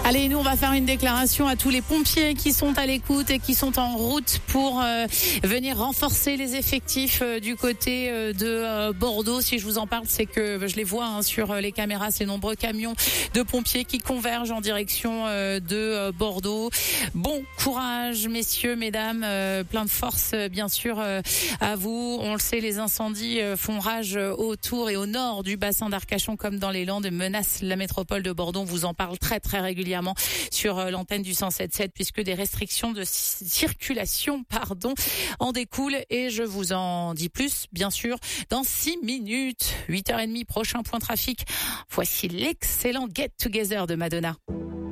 Allez, nous on va faire une déclaration à tous les pompiers qui sont à l'écoute et qui sont en route pour venir renforcer les effectifs du côté de Bordeaux. Si je vous en parle, c'est que je les vois sur les caméras, ces nombreux camions de pompiers qui convergent en direction de Bordeaux. Bon courage, messieurs, mesdames, plein de force bien sûr à vous. On le sait, les incendies font rage autour et au nord du bassin d'Arcachon comme dans les Landes, menacent la métropole de Bordeaux. On vous en parle très très régulièrement sur l'antenne du 107.7 puisque des restrictions de circulation en découlent et je vous en dis plus bien sûr dans 6 minutes. 8h30, prochain point trafic. Voici l'excellent Get Together de Madonna.